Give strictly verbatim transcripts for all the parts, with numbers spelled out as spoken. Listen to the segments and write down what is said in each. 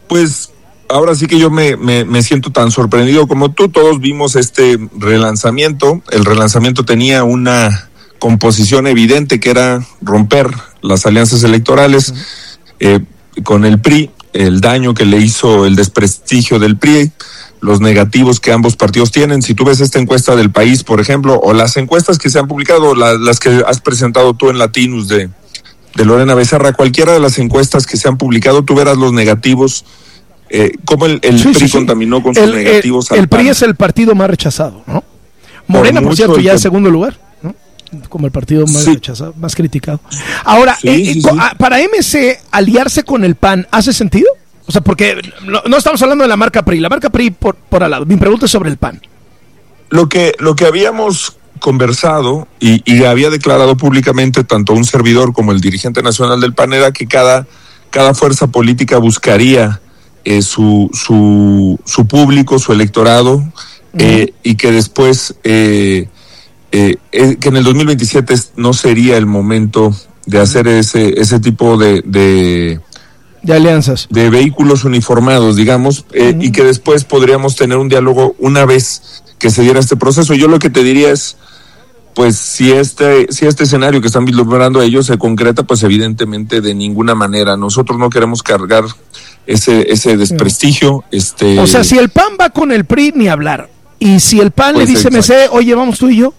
Pues ahora sí que yo me, me, me siento tan sorprendido como tú. Todos vimos este relanzamiento. El relanzamiento tenía una composición evidente que era romper las alianzas electorales eh, con el P R I, el daño que le hizo el desprestigio del P R I, los negativos que ambos partidos tienen. Si tú ves esta encuesta del País, por ejemplo, o las encuestas que se han publicado, la, las que has presentado tú en Latinus de, de Lorena Becerra, cualquiera de las encuestas que se han publicado, tú verás los negativos, eh, cómo el, el sí, P R I sí, sí. contaminó con sus el, negativos. El, al el P R I P A N. es el partido más rechazado, ¿no? Morena, por, por cierto, ya en segundo lugar, ¿no? Como el partido más sí. rechazado, más criticado. Ahora, sí, eh, sí, sí. para M C, aliarse con el P A N, ¿hace sentido? O sea, porque no, no estamos hablando de la marca P R I, la marca P R I por, por al lado. Mi pregunta es sobre el P A N. Lo que, lo que habíamos conversado y, y había declarado públicamente tanto un servidor como el dirigente nacional del P A N era que cada, cada fuerza política buscaría eh, su, su, su público, su electorado, uh-huh. eh, y que después, eh, eh, eh, que en el dos mil veintisiete no sería el momento de hacer ese, ese tipo de... de de alianzas, de vehículos uniformados, digamos, eh, uh-huh. y que después podríamos tener un diálogo una vez que se diera este proceso. Yo lo que te diría es, pues si este si este escenario que están vislumbrando ellos se concreta, pues evidentemente de ninguna manera. Nosotros no queremos cargar ese ese desprestigio. Uh-huh. este O sea, si el P A N va con el P R I, ni hablar. Y si el P A N pues le dice M C, oye, vamos tú y yo.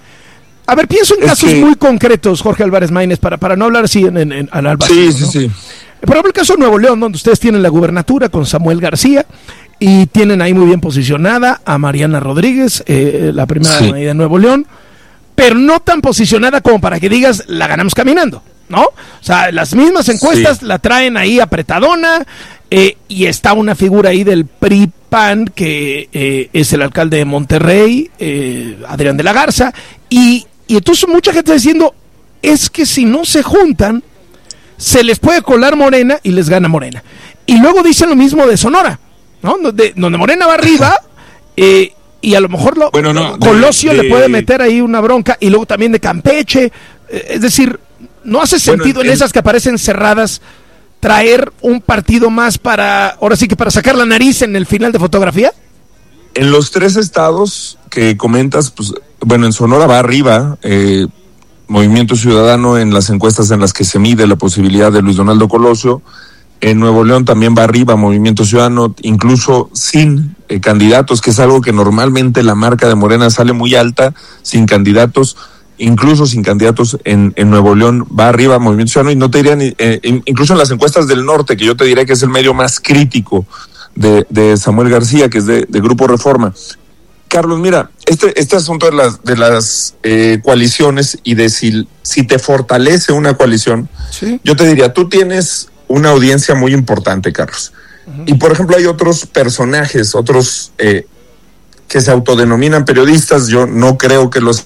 A ver, pienso en es casos que... muy concretos, Jorge Álvarez Maínez, para, para no hablar así en, en, en al vacío, Sí, sí, ¿no? sí. Por ejemplo, el caso de Nuevo León, donde ustedes tienen la gubernatura con Samuel García y tienen ahí muy bien posicionada a Mariana Rodríguez, eh, la primera sí. de Nuevo León, pero no tan posicionada como para que digas, la ganamos caminando, ¿no? O sea, las mismas encuestas sí. la traen ahí apretadona, eh, y está una figura ahí del P R I P A N que eh, es el alcalde de Monterrey, eh, Adrián de la Garza, y, y entonces mucha gente está diciendo, es que si no se juntan, se les puede colar Morena y les gana Morena. Y luego dicen lo mismo de Sonora, ¿no? Donde, donde Morena va arriba, eh, y a lo mejor lo, bueno, no, Colosio de, de, le puede meter ahí una bronca, y luego también de Campeche. Eh, es decir, ¿no hace sentido bueno, en el, esas que aparecen cerradas traer un partido más para, ahora sí que para sacar la nariz en el final de fotografía? En los tres estados que comentas, pues, bueno, en Sonora va arriba, eh, Movimiento Ciudadano en las encuestas en las que se mide la posibilidad de Luis Donaldo Colosio. En Nuevo León también va arriba Movimiento Ciudadano, incluso sin eh, candidatos, que es algo que normalmente la marca de Morena sale muy alta, sin candidatos, incluso sin candidatos en, en Nuevo León va arriba Movimiento Ciudadano, y no te diría ni, eh, incluso en las encuestas del norte, que yo te diré que es el medio más crítico de, de Samuel García, que es de, de Grupo Reforma. Carlos, mira, este, este asunto de las, de las eh, coaliciones y de si, si te fortalece una coalición, ¿sí? Yo te diría, tú tienes una audiencia muy importante, Carlos. Uh-huh. Y por ejemplo hay otros personajes, otros eh, que se autodenominan periodistas, yo no creo que los...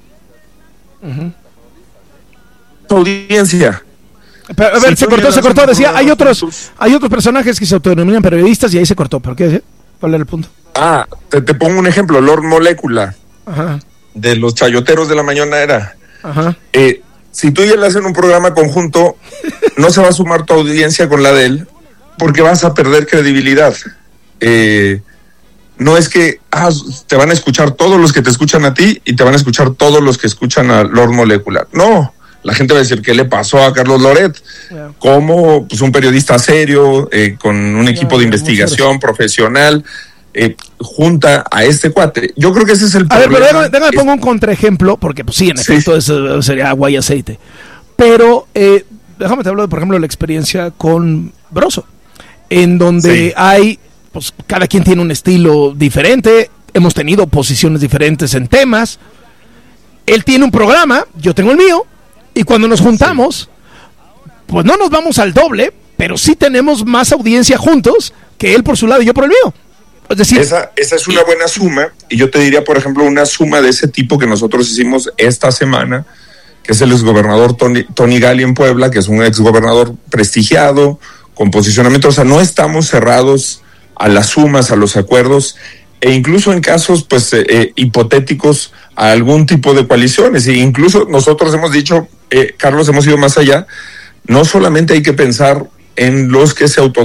Uh-huh. Audiencia. Pero, a ver, si se cortó, se cortó, decía, hay otros, hay otros personajes que se autodenominan periodistas y ahí se cortó, ¿pero qué decía? ¿Cuál era el punto? Ah, te, te pongo un ejemplo, Lord Molécula, ajá, de los chayoteros de la mañanera. Ajá. Eh, si tú y él hacen un programa conjunto, no se va a sumar tu audiencia con la de él, porque vas a perder credibilidad. Eh, no es que ah, te van a escuchar todos los que te escuchan a ti y te van a escuchar todos los que escuchan a Lord Molécula. No, la gente va a decir, ¿qué le pasó a Carlos Loret? Yeah. Como pues, un periodista serio, eh, con un equipo yeah, de investigación profesional, Eh, junta a este cuate. Yo creo que ese es el a problema. A ver, pero déjame, déjame es... pongo un contraejemplo, porque pues sí, en sí. efecto eso sería agua y aceite. Pero eh, déjame te hablo, por ejemplo, de la experiencia con Broso, en donde sí. hay, pues cada quien tiene un estilo diferente, hemos tenido posiciones diferentes en temas. Él tiene un programa, yo tengo el mío, y cuando nos juntamos, sí. pues no nos vamos al doble, pero sí tenemos más audiencia juntos que él por su lado y yo por el mío. Es decir, esa, esa es una buena suma, y yo te diría, por ejemplo, una suma de ese tipo que nosotros hicimos esta semana, que es el exgobernador Tony, Tony Gali en Puebla, que es un exgobernador prestigiado, con posicionamiento. O sea, no estamos cerrados a las sumas, a los acuerdos, e incluso en casos pues eh, eh, hipotéticos a algún tipo de coaliciones. E incluso nosotros hemos dicho, eh, Carlos, hemos ido más allá, no solamente hay que pensar en los que se auto